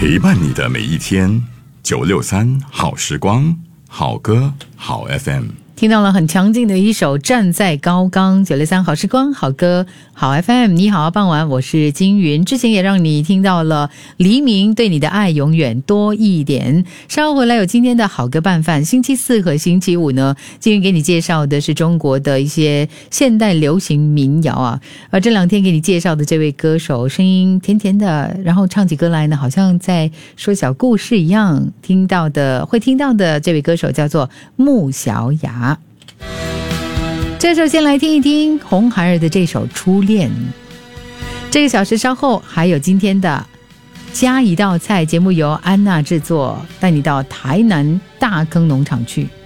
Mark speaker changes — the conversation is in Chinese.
Speaker 1: 陪伴你的每一天，963好时光，好歌好 FM。
Speaker 2: 听到了很强劲的一首站在高岗，963好时光好歌好 FM。 你好，傍晚，我是金云。之前也让你听到了黎明对你的爱永远多一点。稍后回来有今天的好歌拌饭。星期四和星期五呢，金云给你介绍的是中国的一些现代流行民谣啊。而这两天给你介绍的这位歌手，声音甜甜的，然后唱起歌来呢，好像在说小故事一样。会听到的这位歌手叫做穆小雅。这首先来听一听红孩儿的这首《初恋》。这个小时稍后还有今天的加一道菜节目，由安娜制作，带你到台南大坑农场去。